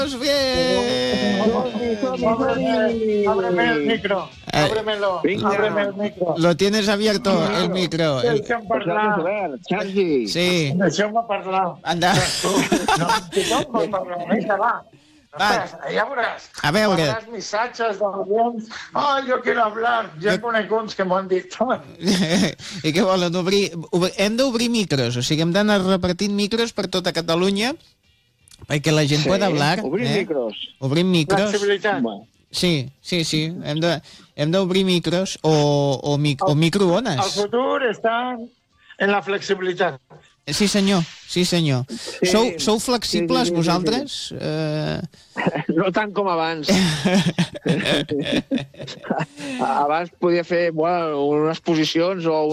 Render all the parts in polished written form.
Bien. Ábreme el micro. Ábremelo. Ábreme el micro. Lo tienes abierto, el micro. Deixa'm parlar. Sergi. Sí. Deixeu-me parlar. Anda. No, tothom vol parlar. Vinga, va. Ja veuràs. A veure. Veuràs missatges d'audients. Ai, jo quiero hablar. Ja conec uns que m'ho han dit. I què volen obrir? Hem d'obrir micros, o sigui, hem d'anar repartint micros per tota Catalunya perquè la gent pueda hablar. Obrim micros. Obrim micros. Flexibilitat. Sí. Hem d'obrir micros o microones. El futur està en la flexibilitat. Sí, senyor. Sí. Sou flexibles, vosaltres? No tant com abans. Abans podia fer unes posicions o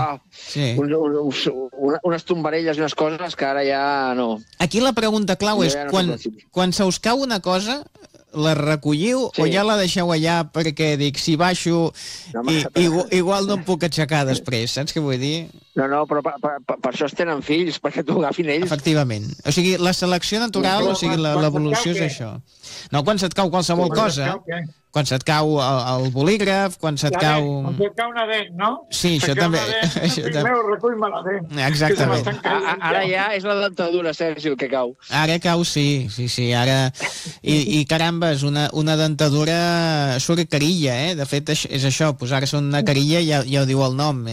unes tombarelles i unes coses que ara ja no. Aquí la pregunta clau és, quan se us cau una cosa, la recolliu o ja la deixeu allà perquè dic, si baixo igual no em puc aixecar després, saps què vull dir? No, però per això es tenen fills, perquè t'ho agafin ells. Efectivament. O sigui, la selecció natural, o sigui, l'evolució és això. No, quan se't cau qualsevol cosa, quan se't cau el bolígraf, quan se't cau... Quan se't cau una dent, no? Sí, això també. Primer recull-me la dent. Exactament. Ara ja és la dentadura, Sergi, el que cau. Ara cau, sí. Ara... I caramba, és una dentadura surt carilla, eh? De fet, és això, posar-se una carilla ja ho diu el nom.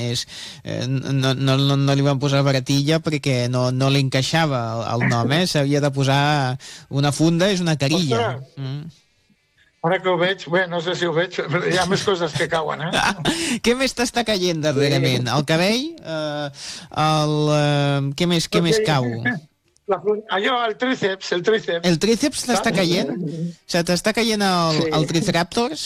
No li van posar baratilla perquè no li encaixava el nom, eh? S'havia de posar una funda, és una carilla. Ara que ho veig, bé, no sé si ho veig, però hi ha més coses que cauen, eh? Què més t'està caient darrerament? El cabell? Què més cau? Allò, el tríceps. El tríceps t'està caient? Se t'està caient el triceratops?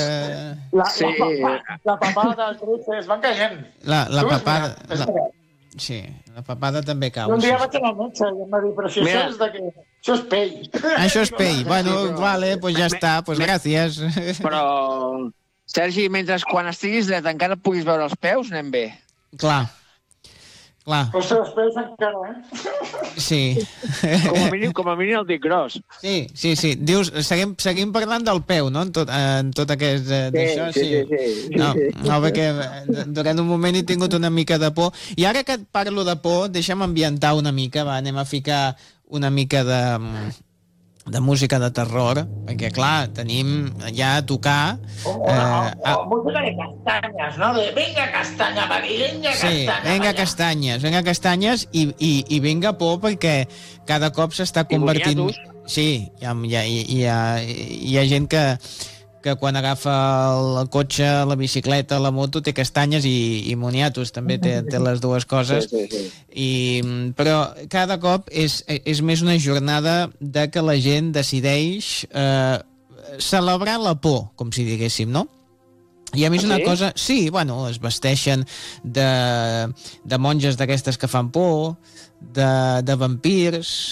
La papada, el tríceps, van caient. La papada... Sí, la papada també cau. Un dia vaig anar al metge i em va dir, però si això és pell. Això és pell. Bueno, vale, pues ja està, pues gràcies. Però, Sergi, quan estiguis dret encara et puguis veure els peus, anem bé. Clar. Els teus peus encara, eh? Sí. Com a mínim el dic gros. Sí. Dius, seguim parlant del peu, no? En tot aquest... d'això, sí. No, perquè durant un moment he tingut una mica de por. I ara que et parlo de por, deixa'm ambientar una mica, va, anem a ficar una mica de música de terror, perquè, clar, tenim ja a tocar... música de castanyes, no? De venga castanya, venga castanya. Sí, venga castanyes i venga por, perquè cada cop s'està convertint... Sí, hi ha gent que quan agafa el cotxe, la bicicleta, la moto, té castanyes i moniatos, també té les dues coses. Però cada cop és més una jornada de que la gent decideix celebrar la por, com si diguéssim, no? I a més una cosa... Sí, bueno, es vesteixen de monges d'aquestes que fan por, de vampirs...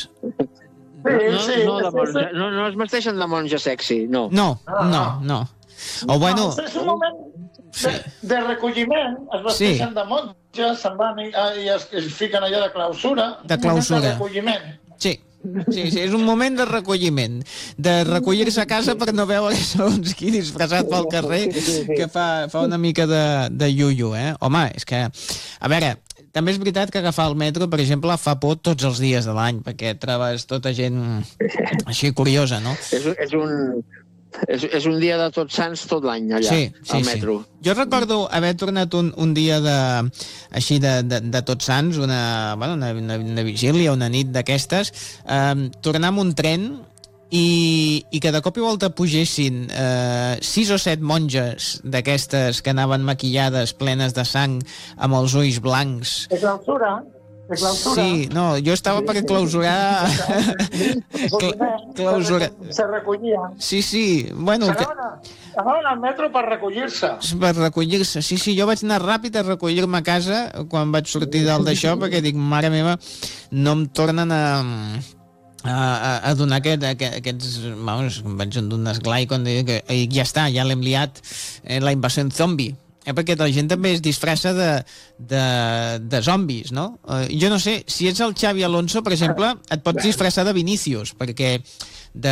No es vesteixen de monja sexy, no. No. O bueno... És un moment de recolliment, es vesteixen de monges, se'n van i es fiquen allà de clausura. De clausura. De recolliment. Sí, és un moment de recolliment, de recollir-se a casa per no veure segons qui disfressat pel carrer que fa una mica de iuiu, eh? Home, és que... A veure... També és veritat que agafar el metro, per exemple, fa por tots els dies de l'any, perquè trobes tota gent així curiosa, no? És un dia de Tots Sants tot l'any, allà, al metro. Sí. Jo recordo haver tornat un dia així de Tots Sants, una vigília, una nit d'aquestes, tornar amb un tren i que de cop i volta pugessin 6 o 7 monges d'aquestes que anaven maquillades, plenes de sang, amb els ulls blancs. De clausura. Sí, no, jo estava per clausurar... Se recollien. Sí, bueno... Anaven al metro per recollir-se. Per recollir-se, sí, jo vaig anar ràpid a recollir-me a casa quan vaig sortir d'això, perquè dic, mare meva, no em tornen a donar aquests... Vamos, em vaig endur un esglai quan deia que ja està, ja l'hem liat, la invasió en zombi. Perquè la gent també es disfressa de zombis, no? Jo no sé, si ets el Xavi Alonso, per exemple, et pots disfressar de Vinícius, perquè